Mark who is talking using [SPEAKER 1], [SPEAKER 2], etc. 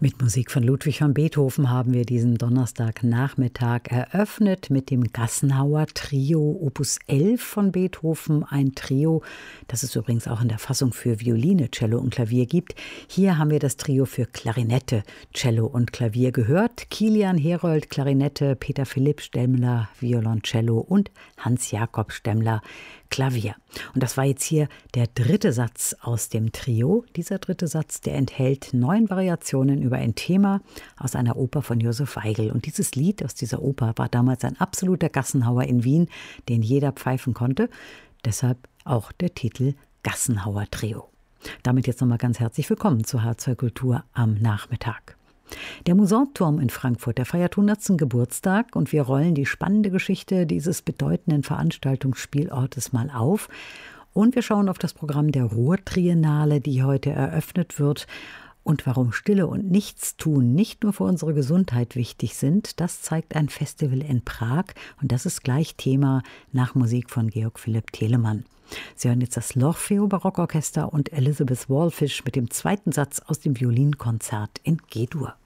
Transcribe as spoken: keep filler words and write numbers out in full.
[SPEAKER 1] Mit Musik von Ludwig van Beethoven haben wir diesen Donnerstagnachmittag eröffnet mit dem Gassenhauer Trio Opus elf von Beethoven. Ein Trio, das es übrigens auch in der Fassung für Violine, Cello und Klavier gibt. Hier haben wir das Trio für Klarinette, Cello und Klavier gehört. Kilian Herold, Klarinette, Peter Philipp Stemmler, Violoncello und Hans-Jakob Stemmler, Klavier. Und das war jetzt hier der dritte Satz aus dem Trio. Dieser dritte Satz, der enthält neun Variationen über ein Thema aus einer Oper von Josef Weigl. Und dieses Lied aus dieser Oper war damals ein absoluter Gassenhauer in Wien, den jeder pfeifen konnte. Deshalb auch der Titel Gassenhauer Trio. Damit jetzt nochmal ganz herzlich willkommen zu H zwei Kultur am Nachmittag. Der Musanturm in Frankfurt, der feiert hundertsten Geburtstag und wir rollen die spannende Geschichte dieses bedeutenden Veranstaltungsspielortes mal auf. Und wir schauen auf das Programm der Ruhrtriennale, die heute eröffnet wird. Und warum Stille und Nichtstun nicht nur für unsere Gesundheit wichtig sind, das zeigt ein Festival in Prag. Und das ist gleich Thema nach Musik von Georg Philipp Telemann. Sie hören jetzt das L'Orfeo Barockorchester und Elizabeth Wallfisch mit dem zweiten Satz aus dem Violinkonzert in G-Dur.